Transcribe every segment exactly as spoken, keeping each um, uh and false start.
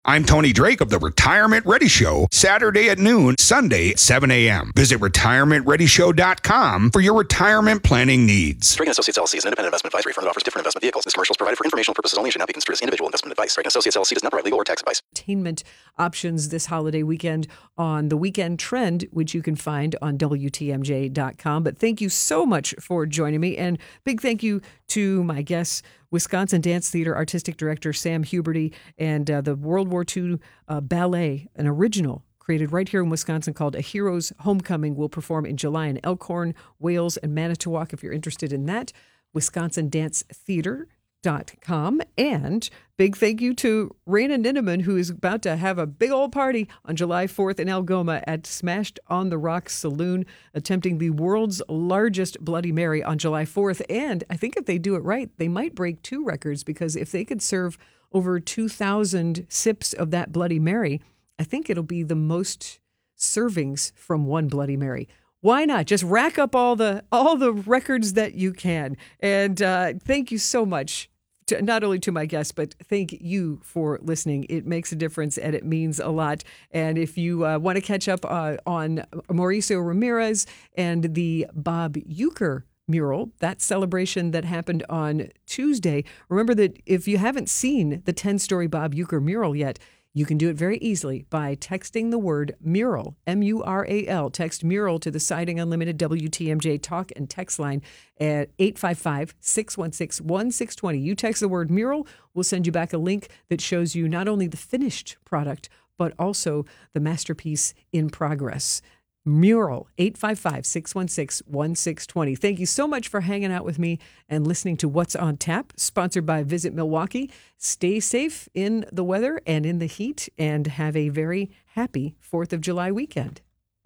I'm Tony Drake of the Retirement Ready Show, Saturday at noon, Sunday at seven a.m. Visit retirement ready show dot com for your retirement planning needs. Reagan Associates L L C is an independent investment advisory firm that offers different investment vehicles. This commercial is provided for informational purposes only and should not be construed as individual investment advice. Reagan Associates L L C does not provide legal or tax advice. Entertainment options this holiday weekend on The Weekend Trend, which you can find on W T M J dot com. But thank you so much for joining me, and big thank you to my guests, Wisconsin Dance Theater Artistic Director Sam Huberty, and uh, the World War Two uh, ballet, an original created right here in Wisconsin called A Hero's Homecoming, will perform in July in Elkhorn, Wales, and Manitowoc. If you're interested in that, wisconsin dance theater dot com. And big thank you to Raina Ninneman, who is about to have a big old party on July fourth in Algoma at Smashed on the Rocks Saloon, attempting the world's largest Bloody Mary on July fourth. And I think if they do it right, they might break two records, because if they could serve over two thousand sips of that Bloody Mary, I think it'll be the most servings from one Bloody Mary. Why not? Just rack up all the all the records that you can. And uh, thank you so much, to, not only to my guests, but thank you for listening. It makes a difference and it means a lot. And if you uh, want to catch up uh, on Mauricio Ramirez and the Bob Uecker mural, that celebration that happened on Tuesday, remember that if you haven't seen the ten-story Bob Uecker mural yet, you can do it very easily by texting the word mural, M U R A L. Text mural to the Siding Unlimited W T M J talk and text line at eight five five, six one six, one six two zero. You text the word mural, we'll send you back a link that shows you not only the finished product, but also the masterpiece in progress. Mural, eight five five, six one six, one six two zero. Thank you so much for hanging out with me and listening to What's on Tap, sponsored by Visit Milwaukee. Stay safe in the weather and in the heat, and have a very happy fourth of July weekend.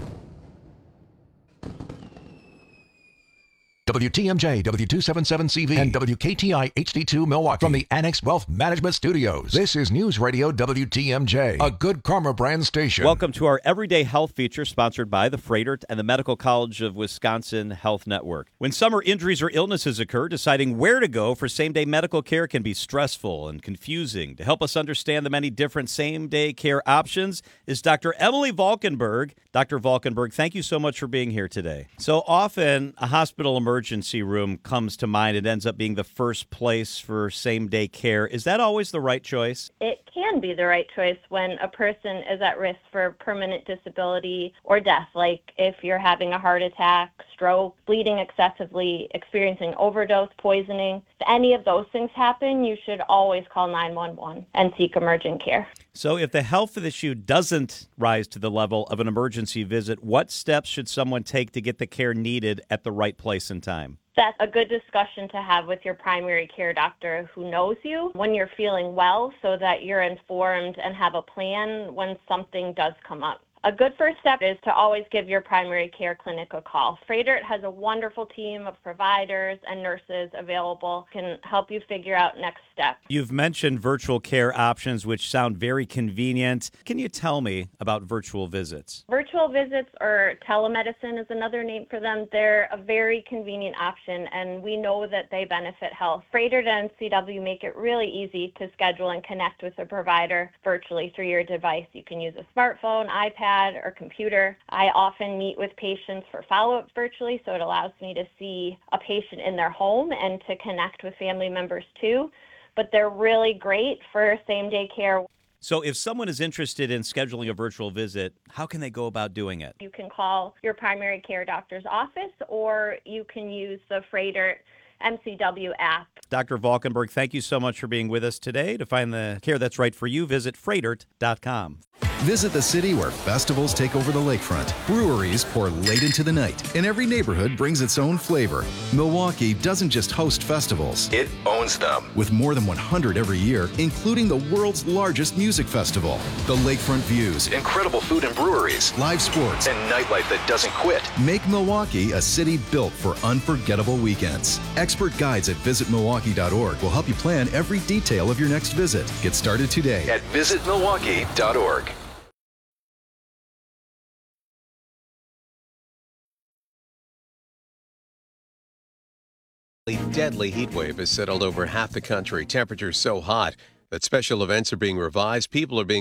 W T M J, W two seventy-seven C V, and W K T I H D two Milwaukee from the Annex Wealth Management Studios. This is News Radio W T M J, a Good Karma brand station. Welcome to our Everyday Health feature, sponsored by the Froedtert and the Medical College of Wisconsin Health Network. When summer injuries or illnesses occur, deciding where to go for same-day medical care can be stressful and confusing. To help us understand the many different same-day care options is Doctor Emily Valkenburg. Doctor Valkenburg, thank you so much for being here today. So often, a hospital emergency emergency room comes to mind. It ends up being the first place for same-day care. Is that always the right choice? It can be the right choice when a person is at risk for permanent disability or death, like if you're having a heart attack, stroke, bleeding excessively, experiencing overdose, poisoning. If any of those things happen, you should always call nine one one and seek emergent care. So if the health issue doesn't rise to the level of an emergency visit, what steps should someone take to get the care needed at the right place and time? That's a good discussion to have with your primary care doctor who knows you when you're feeling well, so that you're informed and have a plan when something does come up. A good first step is to always give your primary care clinic a call. Froedtert has a wonderful team of providers and nurses available, can help you figure out next steps. You've mentioned virtual care options, which sound very convenient. Can you tell me about virtual visits? Virtual visits, or telemedicine is another name for them. They're a very convenient option, and we know that they benefit health. Froedtert and M C W make it really easy to schedule and connect with a provider virtually through your device. You can use a smartphone, iPad, or computer. I often meet with patients for follow-up virtually, so it allows me to see a patient in their home and to connect with family members too. But they're really great for same-day care. So if someone is interested in scheduling a virtual visit, how can they go about doing it? You can call your primary care doctor's office, or you can use the Froedtert M C W app. Doctor Valkenburg, thank you so much for being with us today. To find the care that's right for you, visit Froedtert dot com. Visit the city where festivals take over the lakefront. Breweries pour late into the night, and every neighborhood brings its own flavor. Milwaukee doesn't just host festivals. It owns them. With more than one hundred every year, including the world's largest music festival. The lakefront views, Incredible food and breweries, live sports, and nightlife that doesn't quit. make Milwaukee a city built for unforgettable weekends. Expert guides at visit milwaukee dot org will help you plan every detail of your next visit. Get started today At visit milwaukee dot org. A deadly heat wave has settled over half the country. Temperatures so hot that special events are being revised. People are being